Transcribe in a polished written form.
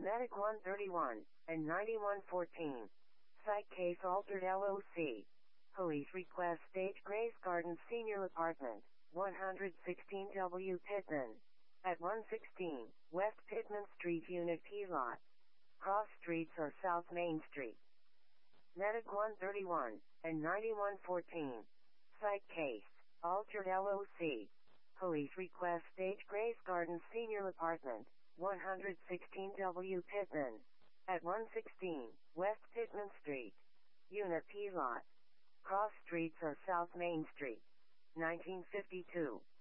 Medic 131 and 9114. Site case altered LOC. Police request Stage Grace Gardens Senior Apartment, 116 W. Pittman. At 116, West Pittman Street Unit P Lot. Cross streets are South Main Street. Medic 131 and 9114. Site case, altered LOC. Police request Stage Grace Gardens Senior Apartment, 116 W. Pittman. At 116, West Pittman Street. Unit P Lot. Cross streets are South Main Street. 1952.